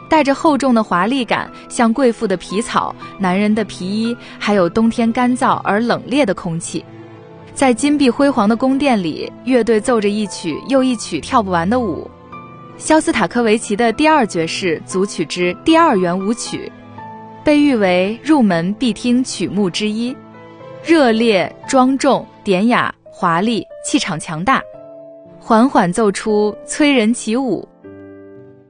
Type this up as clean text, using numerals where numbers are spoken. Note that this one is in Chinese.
带着厚重的华丽感，像贵妇的皮草、男人的皮衣，还有冬天干燥而冷冽的空气。在金碧辉煌的宫殿里，乐队奏着一曲又一曲跳不完的舞。肖斯塔科维奇的第二爵士组曲之第二圆舞曲，被誉为入门必听曲目之一，热烈、庄重、典雅、华丽，气场强大，缓缓奏出催人起舞，